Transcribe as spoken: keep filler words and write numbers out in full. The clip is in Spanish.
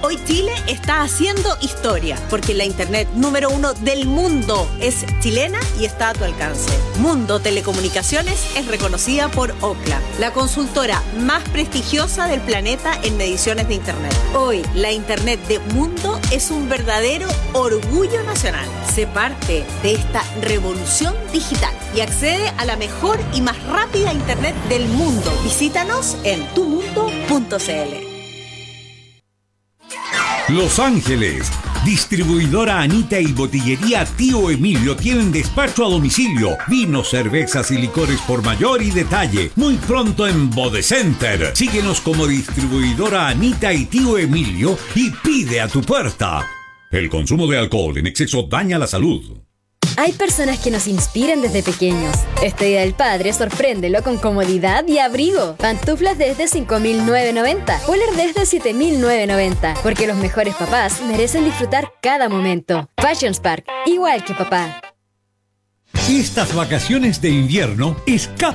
Hoy Chile está haciendo historia, porque la internet número uno del mundo es chilena y está a tu alcance. Mundo Telecomunicaciones es reconocida por Ookla, la consultora más prestigiosa del planeta en mediciones de internet. Hoy, la internet de Mundo es un verdadero orgullo nacional. Sé parte de esta revolución digital y accede a la mejor y más rápida internet del mundo. Visítanos en tu mundo punto c l. Los Ángeles, distribuidora Anita y botillería Tío Emilio tienen despacho a domicilio, vinos, cervezas y licores por mayor y detalle. Muy pronto en Bodecenter. Síguenos como distribuidora Anita y Tío Emilio y pide a tu puerta. El consumo de alcohol en exceso daña la salud. Hay personas que nos inspiran desde pequeños. Este Día del Padre, sorpréndelo con comodidad y abrigo. Pantuflas desde cinco mil novecientos noventa, Poler desde siete mil novecientos noventa, porque los mejores papás merecen disfrutar cada momento. Fashions Park, igual que papá. Estas vacaciones de invierno, escapa